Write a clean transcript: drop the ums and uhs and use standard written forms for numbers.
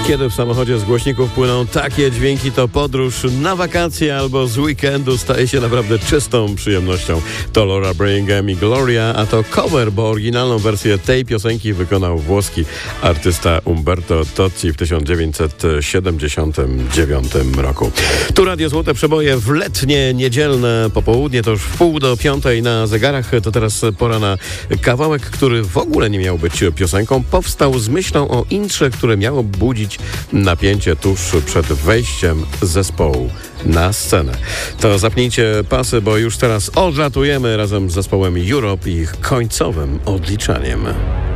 Kiedy w samochodzie z głośników płyną takie dźwięki, to podróż na wakacje albo z weekendu staje się naprawdę czystą przyjemnością. To Laura Branigan i Gloria, a to cover, bo oryginalną wersję tej piosenki wykonał włoski artysta Umberto Tozzi w 1979 roku. Tu Radio Złote Przeboje w letnie, niedzielne popołudnie, to już 4:30 na zegarach. To teraz pora na kawałek, który w ogóle nie miał być piosenką. Powstał z myślą o intrze, które miało budzić napięcie tuż przed wejściem zespołu na scenę. To zapnijcie pasy, bo już teraz odlatujemy razem z zespołem Europe i ich końcowym odliczaniem.